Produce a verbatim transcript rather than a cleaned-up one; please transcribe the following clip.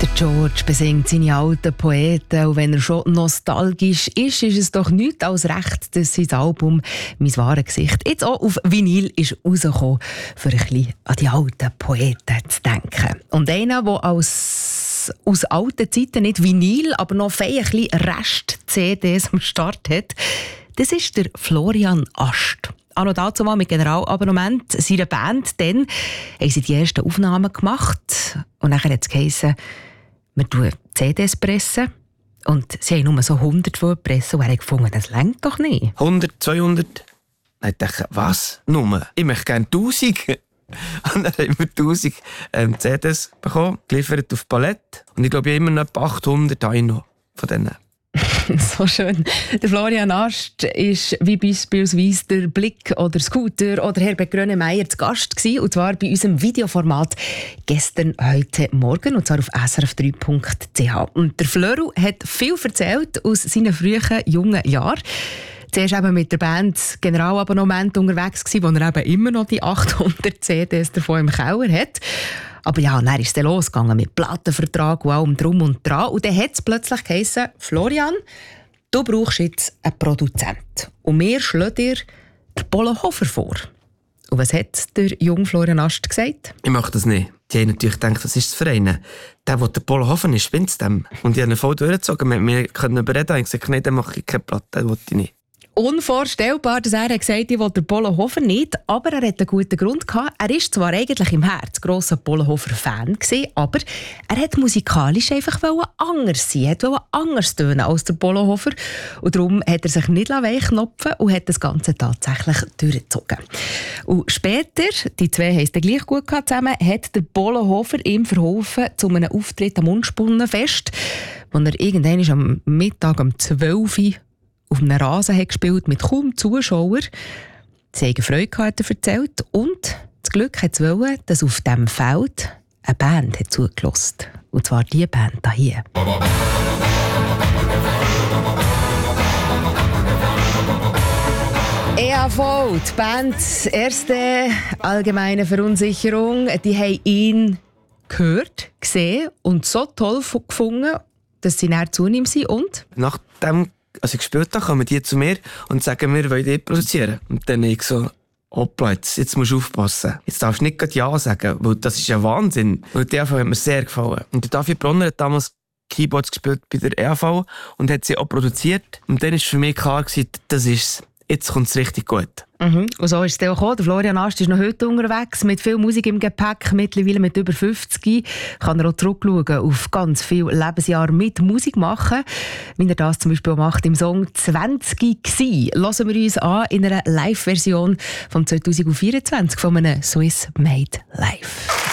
Der George besingt seine alten Poeten und wenn er schon nostalgisch ist, ist es doch nichts als recht, dass sein Album «Mein wahres Gesicht» jetzt auch auf Vinyl ist rausgekommen, für ein bisschen an die alten Poeten zu denken. Und einer, der als aus alten Zeiten nicht Vinyl, aber noch fein ein bisschen Rest-C Ds am Start hat, das ist der Florian Ast. Auch noch dazu mal mit Generalabonnement seiner Band. Dann haben sie die ersten Aufnahmen gemacht und dann hat es geheißen, wir tun C Ds pressen. Und sie haben nur so hundert pressen und er hat gefunden, das reicht doch nicht. hundert, zweihundert? Dann dachte ich, was? Nur? Ich möchte gerne tausend. Und dann haben wir tausend ähm, C Ds bekommen, geliefert auf Palette. Und ich glaube, ich habe immer noch achthundert habe ich noch von denen. So schön. Der Florian Ast ist wie beispielsweise der Blick oder Scooter oder Herbert Grönemeyer zu Gast gewesen, und zwar bei unserem Videoformat «Gestern, heute, morgen», und zwar auf s r f drei punkt c h. Und der Flöru hat viel erzählt aus seinen frühen, jungen Jahren. Zuerst eben mit der Band Generalabonnement unterwegs gewesen, wo er eben immer noch die achthundert C Ds davon im Keller hat. Aber ja, dann ist es dann losgegangen mit Plattenvertrag und allem drum und dran. Und dann hat es plötzlich geheißen, Florian, du brauchst jetzt einen Produzent. Und wir schlagen dir den Polo Hofer vor. Und was hat der junge Florian Ast gesagt? Ich mache das nicht. Die haben natürlich gedacht, das ist das Verein. Der, der der Polo Hofer ist, spinnt dem. Und die haben ihn voll durchgezogen. Wir können überreden. Ich gesagt, nein, den mache ich keine Platte, den will ich nicht. Unvorstellbar, dass er gesagt hat, ich will den Polo Hofer nicht, aber er hat einen guten Grund gehabt. Er war zwar eigentlich im Herzen grosser Polo Hofer-Fan, aber er wollte musikalisch einfach anders sein, er wollte anders tönen als der Polo Hofer. Und darum hat er sich nicht weichknopfen und hat das Ganze tatsächlich durchgezogen. Und später, die zwei haben es dann gleich gut gehabt zusammen, hat der Polo Hofer ihm verholfen zu einem Auftritt am Mundspunnenfest, wo er irgendwann am Mittag um zwölf Uhr auf einem Rasen hat gespielt mit kaum Zuschauern. Sie haben Freude gehabt, hat er erzählt. Und das Glück hat es wollen, dass auf diesem Feld eine Band hat zugelassen. Und zwar die Band hier. E A V, die Band «Erste allgemeine Verunsicherung», die haben ihn gehört, gesehen und so toll gefunden, dass sie näher zu ihm sind. Und? Nach dem als ich gespielt habe, kommen die zu mir und sagen, wir wollen die produzieren. Und dann ich so, hoppla, jetzt, jetzt musst du aufpassen. Jetzt darfst du nicht gerade Ja sagen, weil das ist ja Wahnsinn. Und die E A V hat mir sehr gefallen. Und der David Bronner hat damals Keyboards gespielt bei der E A V und hat sie auch produziert. Und dann war für mich klar, das ist es. Jetzt kommt es richtig gut. Mhm. Und so ist es dann auch gekommen. Der Florian Ast ist noch heute unterwegs, mit viel Musik im Gepäck, mittlerweile mit über fünfzig. Kann er auch zurückschauen auf ganz viele Lebensjahre mit Musik machen, wie er das zum Beispiel auch macht im Song «zwanzig gsi». Hören wir uns an in einer Live-Version von zwanzig vierundzwanzig von einem Swiss Made Live.